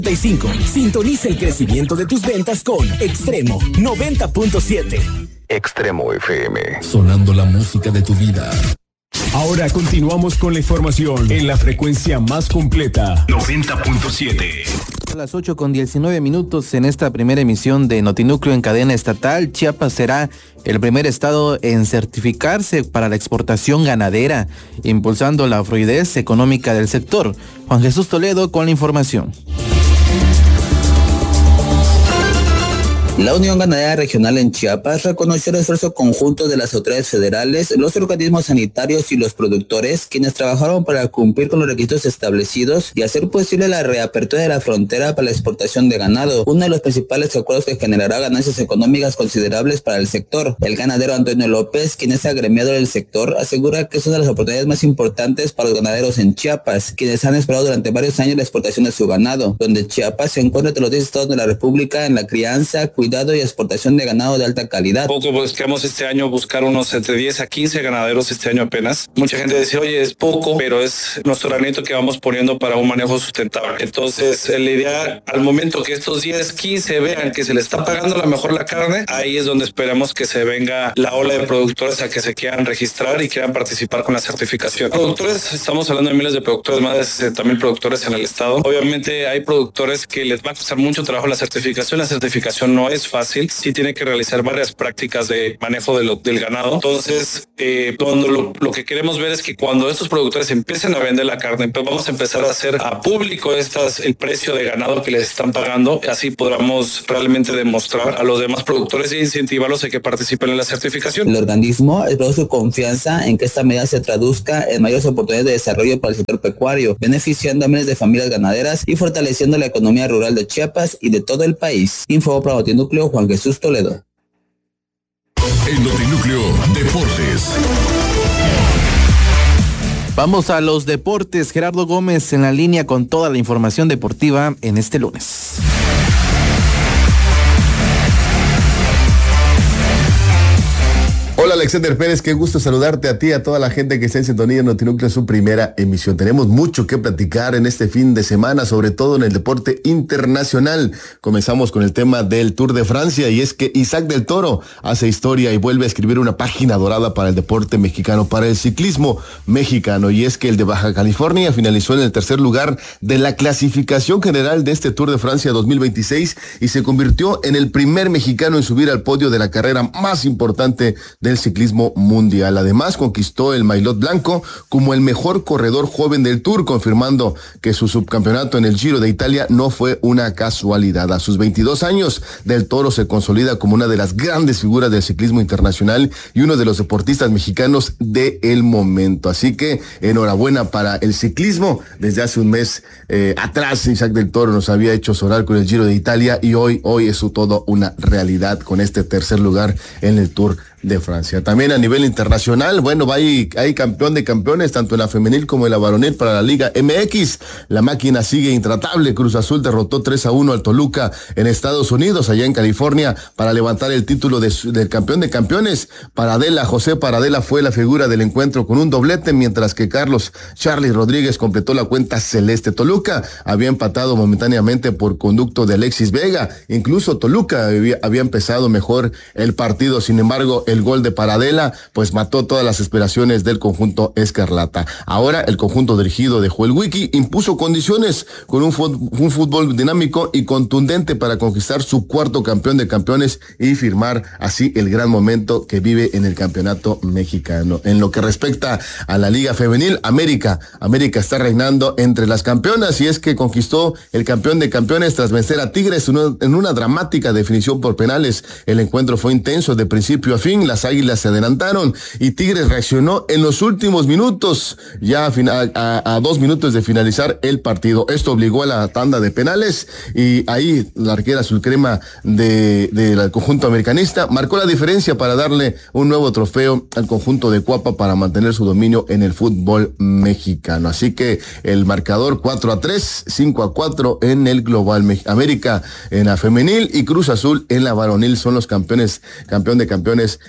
Sintoniza el crecimiento de tus ventas con Extremo 90.7. Extremo FM. Sonando la música de tu vida. Ahora continuamos con la información en la frecuencia más completa. 90.7. A las 8:19 en esta primera emisión de Notinúcleo en cadena estatal. Chiapas será el primer estado en certificarse para la exportación ganadera, impulsando la fluidez económica del sector. Juan Jesús Toledo con la información. La Unión Ganadera Regional en Chiapas reconoció el esfuerzo conjunto de las autoridades federales, los organismos sanitarios y los productores, quienes trabajaron para cumplir con los requisitos establecidos y hacer posible la reapertura de la frontera para la exportación de ganado, uno de los principales acuerdos que generará ganancias económicas considerables para el sector. El ganadero Antonio López, quien es agremiado del sector, asegura que es una de las oportunidades más importantes para los ganaderos en Chiapas, quienes han esperado durante varios años la exportación de su ganado, donde Chiapas se encuentra entre los 10 estados de la República en la crianza, cuidado y exportación de ganado de alta calidad. Poco buscamos este año buscar unos entre 10 a 15 ganaderos este año apenas. Mucha gente dice, oye, es poco, pero es nuestro granito que vamos poniendo para un manejo sustentable. Entonces, la idea, al momento que estos 10, 15 vean que se les está pagando a lo mejor la carne, ahí es donde esperamos que se venga la ola de productores a que se quieran registrar y quieran participar con la certificación. Productores, estamos hablando de miles de productores, más de 60,000 productores en el estado. Obviamente hay productores que les va a costar mucho trabajo la certificación. La certificación no es fácil, sí tiene que realizar varias prácticas de manejo del ganado. Entonces, cuando lo que queremos ver es que cuando estos productores empiecen a vender la carne, pues vamos a empezar a hacer a público el precio de ganado que les están pagando, así podamos realmente demostrar a los demás productores e incentivarlos a que participen en la certificación. El organismo expresó su confianza en que esta medida se traduzca en mayores oportunidades de desarrollo para el sector pecuario, beneficiando a miles de familias ganaderas y fortaleciendo la economía rural de Chiapas y de todo el país. Informó para Notinúcleo Juan Jesús Toledo. El Notinúcleo Deportes. Vamos a los deportes. Gerardo Gómez en la línea con toda la información deportiva en este lunes. Hola Alexander Pérez, qué gusto saludarte a ti y a toda la gente que está en sintonía en Notinúcleo en su primera emisión. Tenemos mucho que platicar en este fin de semana, sobre todo en el deporte internacional. Comenzamos con el tema del Tour de Francia y es que Isaac del Toro hace historia y vuelve a escribir una página dorada para el deporte mexicano, para el ciclismo mexicano, y es que el de Baja California finalizó en el tercer lugar de la clasificación general de este Tour de Francia 2026 y se convirtió en el primer mexicano en subir al podio de la carrera más importante del ciclismo mundial. Además, conquistó el maillot blanco como el mejor corredor joven del Tour, confirmando que su subcampeonato en el Giro de Italia no fue una casualidad. A sus 22 años, Del Toro se consolida como una de las grandes figuras del ciclismo internacional y uno de los deportistas mexicanos del momento. Así que enhorabuena para el ciclismo. Desde hace un mes atrás, Isaac Del Toro nos había hecho sonar con el Giro de Italia y hoy es todo una realidad con este tercer lugar en el Tour de Francia. También a nivel internacional, hay campeón de campeones, tanto en la femenil como en la varonil para la Liga MX. La máquina sigue intratable. Cruz Azul derrotó 3-1 al Toluca en Estados Unidos, allá en California, para levantar el título del campeón de campeones. José Paradela fue la figura del encuentro con un doblete, mientras que Carlos Charly Rodríguez completó la cuenta celeste. Toluca había empatado momentáneamente por conducto de Alexis Vega. Incluso Toluca había empezado mejor el partido. Sin embargo, el gol de Paradela pues mató todas las esperaciones del conjunto escarlata. Ahora el conjunto dirigido de Joel Wiki impuso condiciones con un fútbol dinámico y contundente para conquistar su cuarto campeón de campeones y firmar así el gran momento que vive en el campeonato mexicano. En lo que respecta a la Liga Femenil, América está reinando entre las campeonas, y es que conquistó el campeón de campeones tras vencer a Tigres en una dramática definición por penales. El encuentro fue intenso de principio a fin. Las Águilas se adelantaron y Tigres reaccionó en los últimos minutos, ya a 2 minutos de finalizar el partido. Esto obligó a la tanda de penales y ahí la arquera azulcrema del conjunto americanista marcó la diferencia para darle un nuevo trofeo al conjunto de Cuapa para mantener su dominio en el fútbol mexicano. Así que el marcador 4-3, 5-4 en el global. América en la femenil y Cruz Azul en la varonil son los campeón de campeones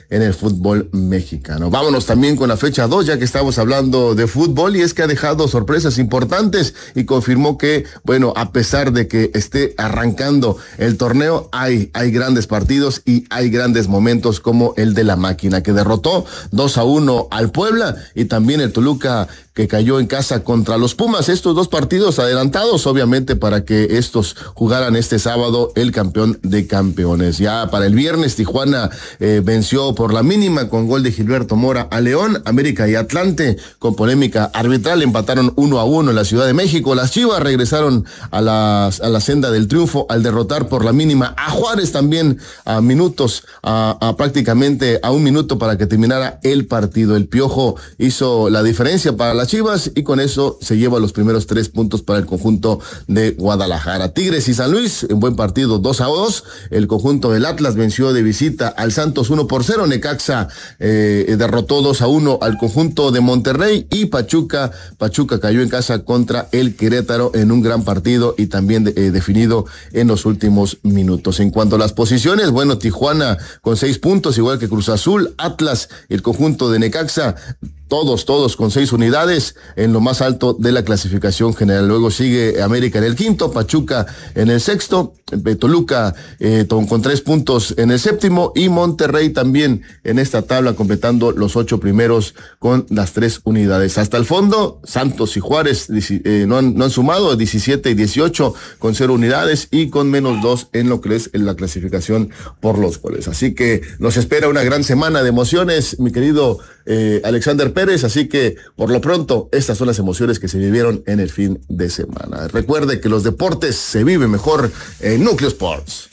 en el fútbol mexicano. Vámonos también con la fecha 2, ya que estamos hablando de fútbol, y es que ha dejado sorpresas importantes y confirmó que, bueno, a pesar de que esté arrancando el torneo, hay grandes partidos y hay grandes momentos, como el de la Máquina, que derrotó 2-1 al Puebla, y también el Toluca, que cayó en casa contra los Pumas. Estos dos partidos adelantados, obviamente, para que estos jugaran este sábado el campeón de campeones. Ya para el viernes, Tijuana venció por la mínima con gol de Gilberto Mora a León. América y Atlante, con polémica arbitral, empataron 1-1 en la Ciudad de México. Las Chivas regresaron a la senda del triunfo al derrotar por la mínima a Juárez, también a prácticamente a un minuto para que terminara el partido. El Piojo hizo la diferencia para las Chivas y con eso se lleva los primeros 3 puntos para el conjunto de Guadalajara. Tigres y San Luis, en buen partido, 2-2. El conjunto del Atlas venció de visita al Santos 1-0. Necaxa derrotó 2-1 al conjunto de Monterrey, y Pachuca cayó en casa contra el Querétaro en un gran partido y también definido en los últimos minutos. En cuanto a las posiciones, bueno, Tijuana con 6 puntos, igual que Cruz Azul. Atlas y el conjunto de Necaxa, todos con 6 unidades en lo más alto de la clasificación general. Luego sigue América en el quinto, Pachuca en el sexto, Toluca con 3 puntos en el séptimo, y Monterrey también en esta tabla completando los 8 primeros con las 3 unidades. Hasta el fondo, Santos y Juárez no han sumado 17 y 18 con 0 unidades y con menos 2 en lo que es en la clasificación por los goles. Así que nos espera una gran semana de emociones, mi querido Alexander Pérez, así que por lo pronto estas son las emociones que se vivieron en el fin de semana. Recuerde que los deportes se viven mejor en Núcleo Sports.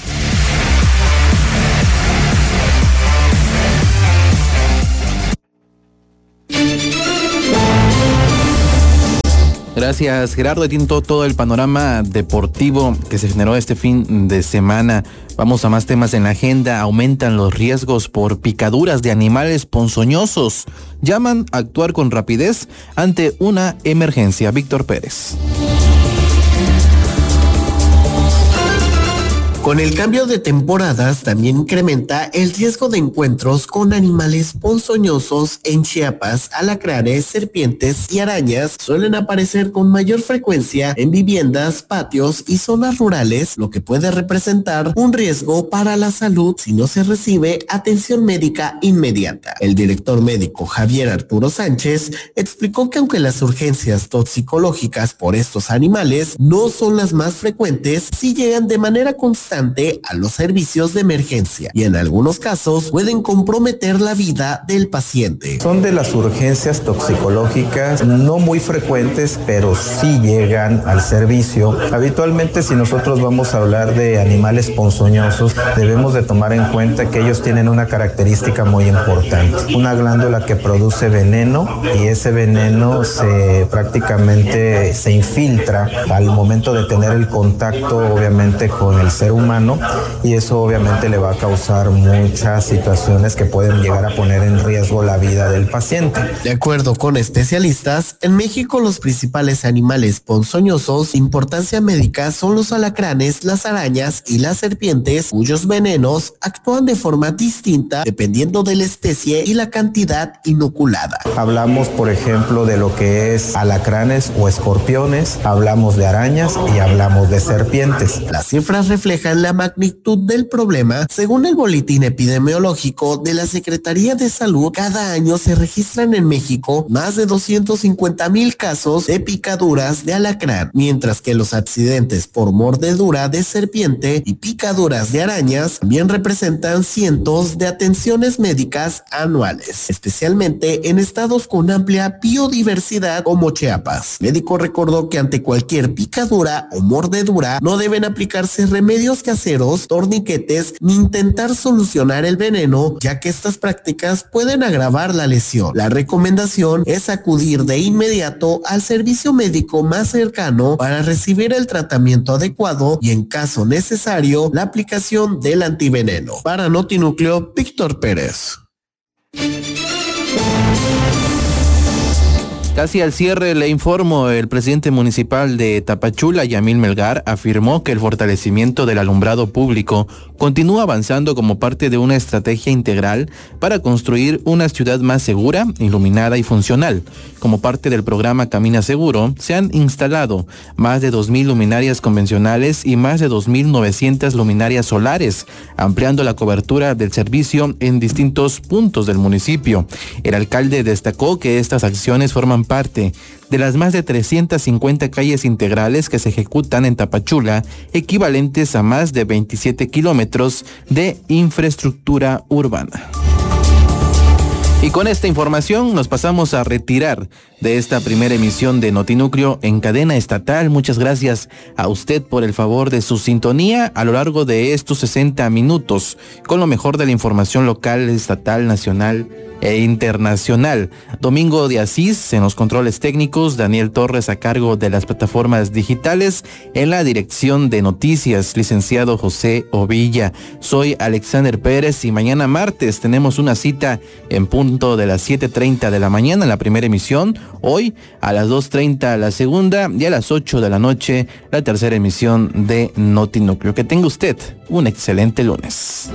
Gracias, Gerardo. Tinto todo el panorama deportivo que se generó este fin de semana. Vamos a más temas en la agenda. Aumentan los riesgos por picaduras de animales ponzoñosos. Llaman a actuar con rapidez ante una emergencia. Víctor Pérez. Con el cambio de temporadas también incrementa el riesgo de encuentros con animales ponzoñosos en Chiapas. Alacranes, serpientes y arañas suelen aparecer con mayor frecuencia en viviendas, patios y zonas rurales, lo que puede representar un riesgo para la salud si no se recibe atención médica inmediata. El director médico Javier Arturo Sánchez explicó que aunque las urgencias toxicológicas por estos animales no son las más frecuentes, sí llegan de manera constante a los servicios de emergencia y en algunos casos pueden comprometer la vida del paciente. Son de las urgencias toxicológicas no muy frecuentes, pero sí llegan al servicio. Habitualmente, si nosotros vamos a hablar de animales ponzoñosos, debemos de tomar en cuenta que ellos tienen una característica muy importante, una glándula que produce veneno, y ese veneno prácticamente se infiltra al momento de tener el contacto, obviamente, con el ser humano, y eso obviamente le va a causar muchas situaciones que pueden llegar a poner en riesgo la vida del paciente. De acuerdo con especialistas, en México los principales animales ponzoñosos de importancia médica son los alacranes, las arañas y las serpientes, cuyos venenos actúan de forma distinta dependiendo de la especie y la cantidad inoculada. Hablamos, por ejemplo, de lo que es alacranes o escorpiones, hablamos de arañas y hablamos de serpientes. Las cifras reflejan la magnitud del problema. Según el boletín epidemiológico de la Secretaría de Salud, cada año se registran en México más de 250,000 casos de picaduras de alacrán, mientras que los accidentes por mordedura de serpiente y picaduras de arañas también representan cientos de atenciones médicas anuales, especialmente en estados con amplia biodiversidad como Chiapas. El médico recordó que ante cualquier picadura o mordedura no deben aplicarse remedios caseros, torniquetes, ni intentar solucionar el veneno, ya que estas prácticas pueden agravar la lesión. La recomendación es acudir de inmediato al servicio médico más cercano para recibir el tratamiento adecuado y, en caso necesario, la aplicación del antiveneno. Para Notinúcleo, Víctor Pérez. Casi al cierre le informo, el presidente municipal de Tapachula, Yamil Melgar, afirmó que el fortalecimiento del alumbrado público continúa avanzando como parte de una estrategia integral para construir una ciudad más segura, iluminada y funcional. Como parte del programa Camina Seguro, se han instalado más de 2.000 luminarias convencionales y más de 2.900 luminarias solares, ampliando la cobertura del servicio en distintos puntos del municipio. El alcalde destacó que estas acciones forman parte de las más de 350 calles integrales que se ejecutan en Tapachula, equivalentes a más de 27 kilómetros de infraestructura urbana. Y con esta información nos pasamos a retirar de esta primera emisión de Notinúcleo en cadena estatal. Muchas gracias a usted por el favor de su sintonía a lo largo de estos 60 minutos con lo mejor de la información local, estatal, nacional e internacional. Domingo de Asís en los controles técnicos, Daniel Torres a cargo de las plataformas digitales, en la dirección de noticias, licenciado José Ovilla. Soy Alexander Pérez y mañana martes tenemos una cita en punto de las 7:30 de la mañana, la primera emisión, hoy a las 2:30 la segunda y a las 8 de la noche la tercera emisión de Notinúcleo. Que tenga usted un excelente lunes.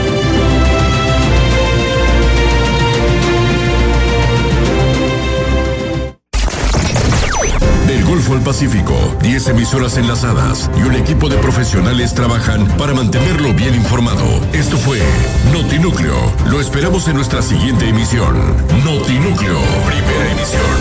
Del Golfo al Pacífico, 10 emisoras enlazadas y un equipo de profesionales trabajan para mantenerlo bien informado. Esto fue Notinúcleo. Lo esperamos en nuestra siguiente emisión. Notinúcleo, primera emisión.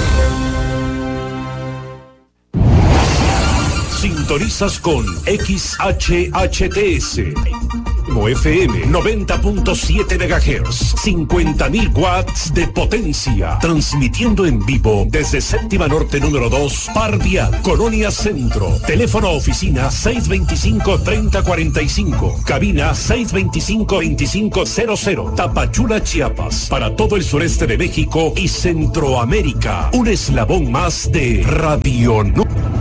Sintonizas con XHHTS. FM 90.7 MHz, 50.000 watts de potencia, transmitiendo en vivo desde Séptima Norte número 2, Par Vial, Colonia Centro. Teléfono oficina 625-3045, cabina 625-2500, Tapachula, Chiapas, para todo el sureste de México y Centroamérica. Un eslabón más de Radio